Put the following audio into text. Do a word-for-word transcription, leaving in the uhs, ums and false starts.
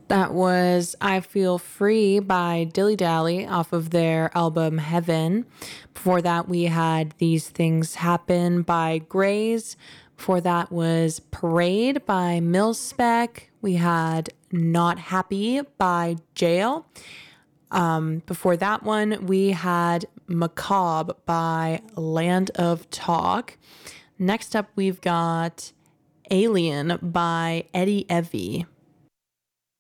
That was I Feel Free by Dilly Dally off of their album Heaven. Before that, we had These Things Happen by Grays. Before that was Parade by Milspec. We had Not Happy by Jail. Um, before that one, we had Macabre by Land of Talk. Next up, we've got Alien by Eddie Evie.